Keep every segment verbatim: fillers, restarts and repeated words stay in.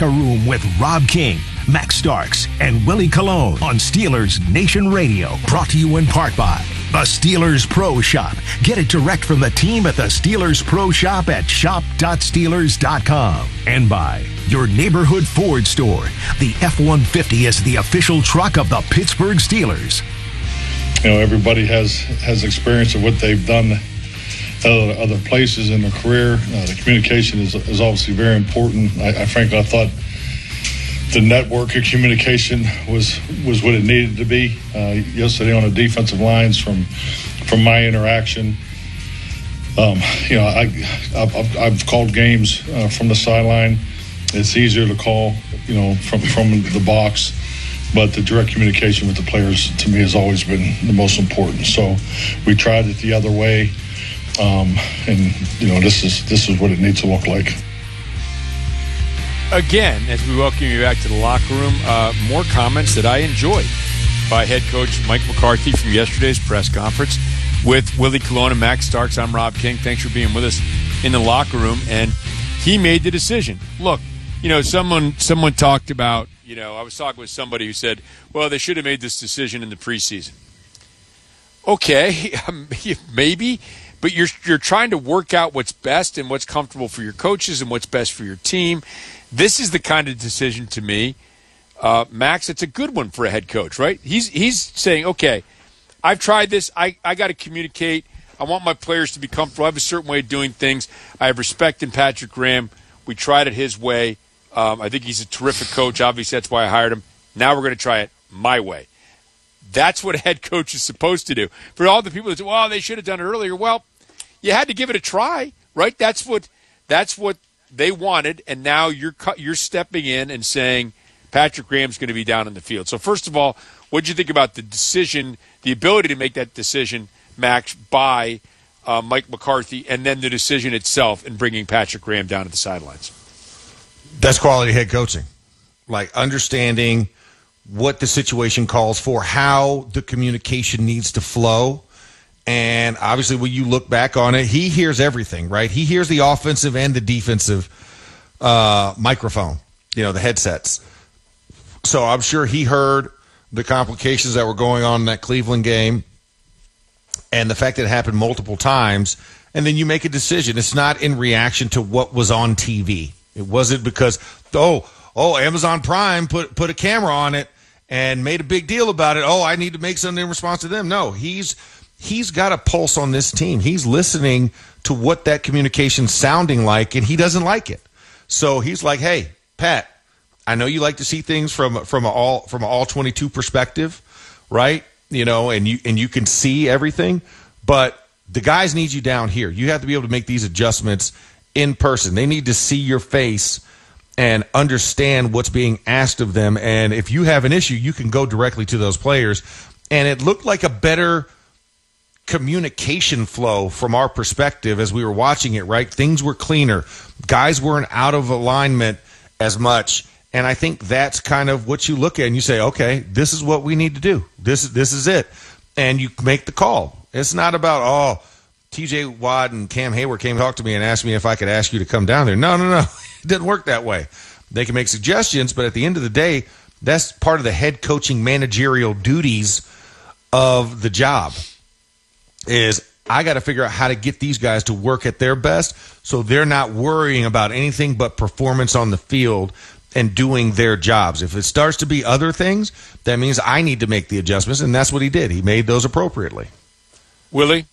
Locker Room with Rob King, Max Starks, and Willie Colon on Steelers Nation Radio. Brought to you in part by the Steelers Pro Shop. Get it direct from the team at the Steelers Pro Shop at shop dot steelers dot com. And by your neighborhood Ford store. The F one fifty is the official truck of the Pittsburgh Steelers. You know, everybody has, has experience of what they've done other, other places in their career. Uh, the communication is, is obviously very important. I, I frankly, I thought the network of communication was was what it needed to be uh, yesterday on the defensive lines. From from my interaction, um, you know, I I've, I've called games uh, from the sideline. It's easier to call, you know, from from the box, but the direct communication with the players to me has always been the most important. So we tried it the other way, um, and you know, this is this is what it needs to look like. Again, as we welcome you back to the locker room, uh, more comments that I enjoyed by head coach Mike McCarthy from yesterday's press conference with Willie Colon and Max Starks. I'm Rob King. Thanks for being with us in the locker room. And he made the decision. Look, you know, someone someone talked about, you know, I was talking with somebody who said, well, they should have made this decision in the preseason. Okay, maybe, but you're you're trying to work out what's best and what's comfortable for your coaches and what's best for your team. This is the kind of decision to me, uh, Max, it's a good one for a head coach, right? He's he's saying, okay, I've tried this. I, I got to communicate. I want my players to be comfortable. I have a certain way of doing things. I have respect in Patrick Graham. We tried it his way. Um, I think he's a terrific coach. Obviously, that's why I hired him. Now we're going to try it my way. That's what a head coach is supposed to do. For all the people that say, well, they should have done it earlier. Well, you had to give it a try, right? That's what that's what they wanted, and now you're you're stepping in and saying Patrick Graham's going to be down in the field. So first of all, what did you think about the decision, the ability to make that decision, Max, by uh, Mike McCarthy, and then the decision itself in bringing Patrick Graham down to the sidelines? That's quality head coaching, like understanding what the situation calls for, how the communication needs to flow. And obviously, when you look back on it, he hears everything, right? He hears the offensive and the defensive uh, microphone, you know, the headsets. So I'm sure he heard the complications that were going on in that Cleveland game and the fact that it happened multiple times. And then you make a decision. It's not in reaction to what was on T V. It wasn't because, oh, oh, Amazon Prime put put a camera on it and made a big deal about it. Oh, I need to make something in response to them. No, he's... He's got a pulse on this team. He's listening to what that communication's sounding like, and he doesn't like it. So he's like, "Hey, Pat, I know you like to see things from from a all from an all twenty-two perspective, right? You know, and you and you can see everything, but the guys need you down here. You have to be able to make these adjustments in person. They need to see your face and understand what's being asked of them. And if you have an issue, you can go directly to those players." And it looked like a better communication flow from our perspective as we were watching it, right? Things were cleaner. Guys weren't out of alignment as much. And I think that's kind of what you look at and you say, okay, this is what we need to do. This, this is it. And you make the call. It's not about, oh, T J Watt and Cam Hayward came and talked to me and asked me if I could ask you to come down there. No, no, no. It didn't work that way. They can make suggestions, but at the end of the day, that's part of the head coaching managerial duties of the job. Is I got to figure out how to get these guys to work at their best so they're not worrying about anything but performance on the field and doing their jobs. If it starts to be other things, that means I need to make the adjustments, and that's what he did. He made those appropriately. Willie?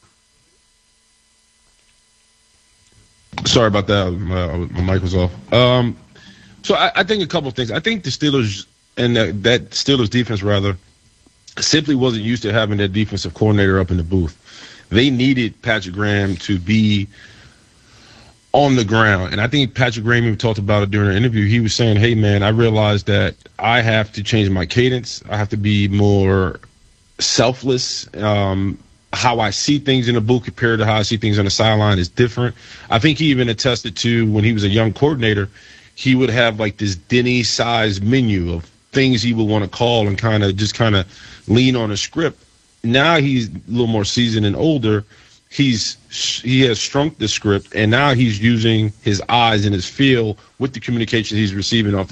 Sorry about that. My, my mic was off. Um, so I, I think a couple of things. I think the Steelers and that, that Steelers defense, rather, simply wasn't used to having that defensive coordinator up in the booth. They needed Patrick Graham to be on the ground. And I think Patrick Graham even talked about it during an interview. He was saying, hey, man, I realized that I have to change my cadence. I have to be more selfless. Um, how I see things in the booth compared to how I see things on the sideline is different. I think he even attested to when he was a young coordinator, he would have like this Denny-sized menu of things he would want to call and kind of just kind of lean on a script. Now he's a little more seasoned and older. He's he has shrunk the script, and now he's using his eyes and his feel with the communication he's receiving off